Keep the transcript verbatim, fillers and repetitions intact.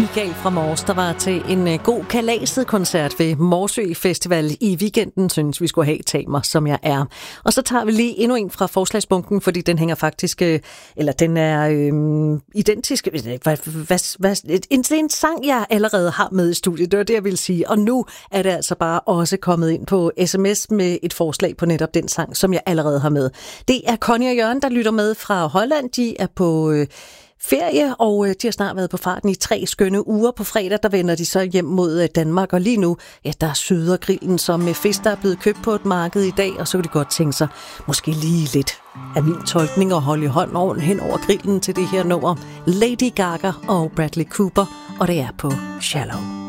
Michael fra Mors, der var til en god kalaset-koncert ved Morsø Festival i weekenden, synes vi skulle have Tag mig, som jeg er. Og så tager vi lige endnu en fra forslagsbunken, fordi den hænger faktisk, eller den er øh, identisk. Hvad, hvad, hvad, en, det er en sang, jeg allerede har med i studiet, det var det, jeg ville sige. Og nu er det altså bare også kommet ind på sms med et forslag på netop den sang, som jeg allerede har med. Det er Connie og Jørgen, der lytter med fra Holland. De er på øh, ferie, og de har snart været på farten i tre skønne uger. På fredag, der vender de så hjem mod Danmark, og lige nu, ja, der syder grillen som med fisk, der er blevet købt på et marked i dag, og så kan de godt tænke sig, måske lige lidt af min tolkning og holde i hånd oven hen over grillen til det her nummer. Lady Gaga og Bradley Cooper, og det er på Shallow.